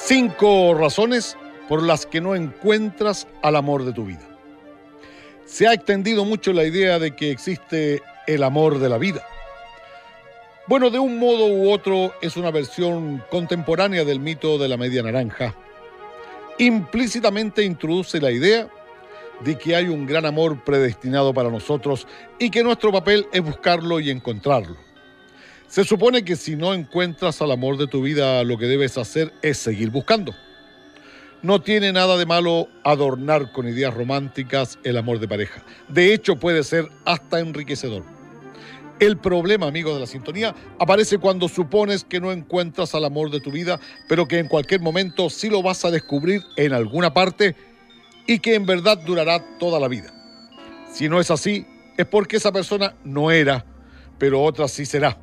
5 razones por las que no encuentras al amor de tu vida. Se ha extendido mucho la idea de que existe el amor de la vida. Bueno, de un modo u otro es una versión contemporánea del mito de la media naranja. Implícitamente introduce la idea de que hay un gran amor predestinado para nosotros y que nuestro papel es buscarlo y encontrarlo. Se supone que si no encuentras al amor de tu vida, lo que debes hacer es seguir buscando. No tiene nada de malo adornar con ideas románticas el amor de pareja. De hecho, puede ser hasta enriquecedor. El problema, amigos de la sintonía, aparece cuando supones que no encuentras al amor de tu vida, pero que en cualquier momento sí lo vas a descubrir en alguna parte y que en verdad durará toda la vida. Si no es así, es porque esa persona no era, pero otra sí será.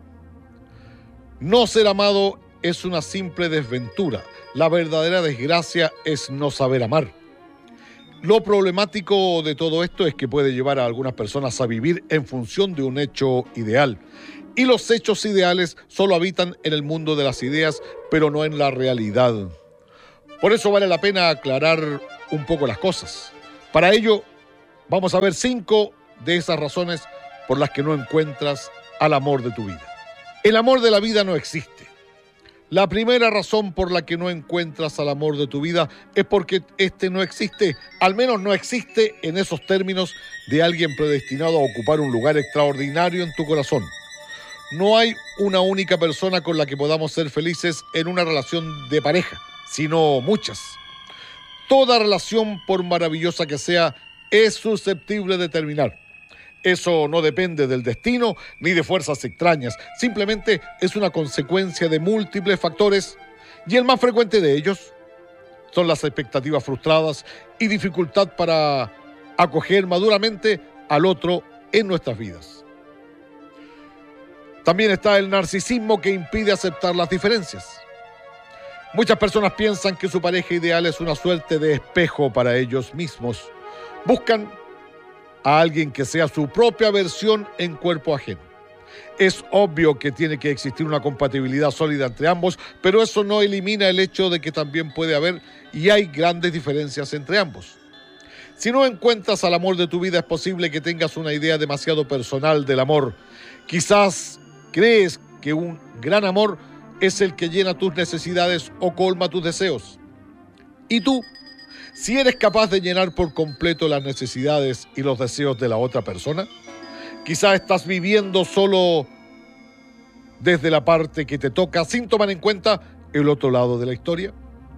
No ser amado es una simple desventura. La verdadera desgracia es no saber amar. Lo problemático de todo esto es que puede llevar a algunas personas a vivir en función de un hecho ideal. Y los hechos ideales solo habitan en el mundo de las ideas, pero no en la realidad. Por eso vale la pena aclarar un poco las cosas. Para ello, vamos a ver 5 de esas razones por las que no encuentras al amor de tu vida. El amor de la vida no existe. La primera razón por la que no encuentras al amor de tu vida es porque este no existe, al menos no existe en esos términos de alguien predestinado a ocupar un lugar extraordinario en tu corazón. No hay una única persona con la que podamos ser felices en una relación de pareja, sino muchas. Toda relación, por maravillosa que sea, es susceptible de terminar. Eso no depende del destino ni de fuerzas extrañas, simplemente es una consecuencia de múltiples factores y el más frecuente de ellos son las expectativas frustradas y dificultad para acoger maduramente al otro en nuestras vidas. También está el narcisismo que impide aceptar las diferencias. Muchas personas piensan que su pareja ideal es una suerte de espejo para ellos mismos. Buscan a alguien que sea su propia versión en cuerpo ajeno. Es obvio que tiene que existir una compatibilidad sólida entre ambos, pero eso no elimina el hecho de que también puede haber y hay grandes diferencias entre ambos. Si no encuentras al amor de tu vida, es posible que tengas una idea demasiado personal del amor. Quizás crees que un gran amor es el que llena tus necesidades o colma tus deseos. ¿Y tú? Si eres capaz de llenar por completo las necesidades y los deseos de la otra persona, quizás estás viviendo solo desde la parte que te toca, sin tomar en cuenta el otro lado de la historia.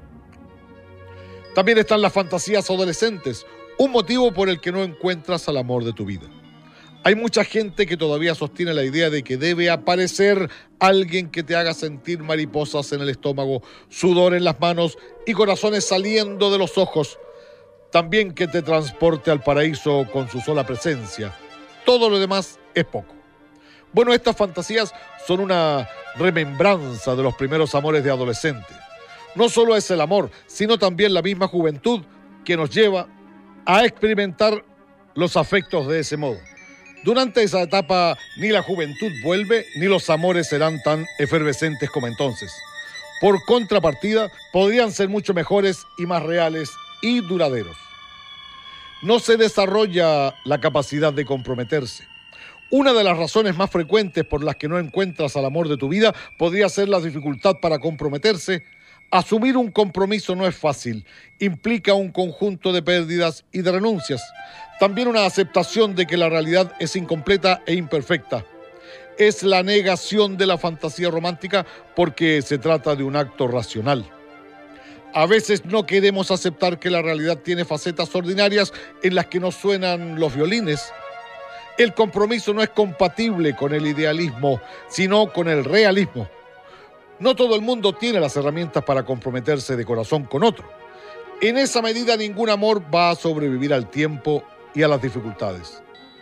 También están las fantasías adolescentes, un motivo por el que no encuentras al amor de tu vida. Hay mucha gente que todavía sostiene la idea de que debe aparecer alguien que te haga sentir mariposas en el estómago, sudor en las manos y corazones saliendo de los ojos. También que te transporte al paraíso con su sola presencia. Todo lo demás es poco. Bueno, estas fantasías son una remembranza de los primeros amores de adolescente. No solo es el amor, sino también la misma juventud que nos lleva a experimentar los afectos de ese modo. Durante esa etapa ni la juventud vuelve, ni los amores serán tan efervescentes como entonces. Por contrapartida, podrían ser mucho mejores y más reales y duraderos. No se desarrolla la capacidad de comprometerse. Una de las razones más frecuentes por las que no encuentras al amor de tu vida podría ser la dificultad para comprometerse. Asumir un compromiso no es fácil, implica un conjunto de pérdidas y de renuncias. También una aceptación de que la realidad es incompleta e imperfecta. Es la negación de la fantasía romántica porque se trata de un acto racional. A veces no queremos aceptar que la realidad tiene facetas ordinarias en las que no suenan los violines. El compromiso no es compatible con el idealismo, sino con el realismo. No todo el mundo tiene las herramientas para comprometerse de corazón con otro. En esa medida, ningún amor va a sobrevivir al tiempo y a las dificultades.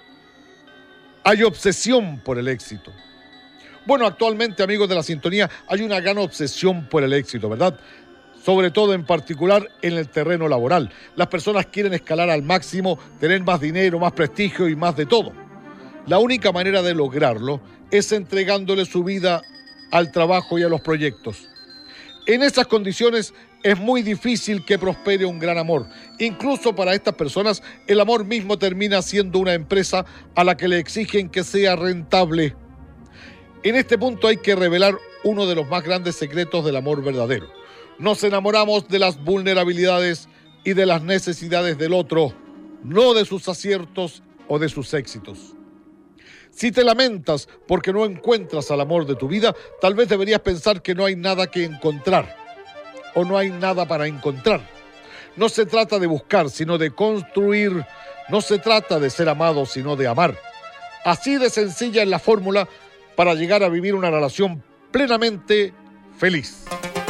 Hay obsesión por el éxito. Bueno, actualmente, amigos de la sintonía, hay una gran obsesión por el éxito, ¿verdad? Sobre todo en particular en el terreno laboral. Las personas quieren escalar al máximo, tener más dinero, más prestigio y más de todo. La única manera de lograrlo es entregándole su vida al trabajo y a los proyectos. En esas condiciones es muy difícil que prospere un gran amor. Incluso para estas personas, el amor mismo termina siendo una empresa a la que le exigen que sea rentable. En este punto hay que revelar uno de los más grandes secretos del amor verdadero. Nos enamoramos de las vulnerabilidades y de las necesidades del otro, no de sus aciertos o de sus éxitos. Si te lamentas porque no encuentras al amor de tu vida, tal vez deberías pensar que no hay nada que encontrar o no hay nada para encontrar. No se trata de buscar, sino de construir. No se trata de ser amado, sino de amar. Así de sencilla es la fórmula para llegar a vivir una relación plenamente feliz.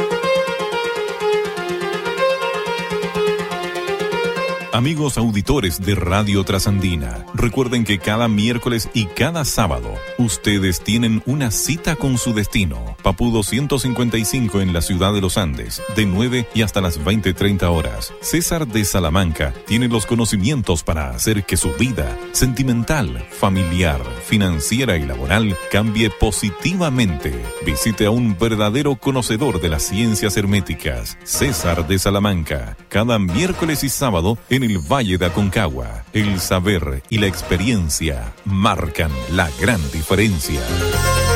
Amigos auditores de Radio Trasandina, recuerden que cada miércoles y cada sábado ustedes tienen una cita con su destino. Papudo 155 en la ciudad de Los Andes, de 9 y hasta las 20:30 horas. César de Salamanca tiene los conocimientos para hacer que su vida sentimental, familiar, financiera y laboral cambie positivamente. Visite a un verdadero conocedor de las ciencias herméticas, César de Salamanca, cada miércoles y sábado en el Valle de Aconcagua. El saber y la experiencia marcan la gran diferencia.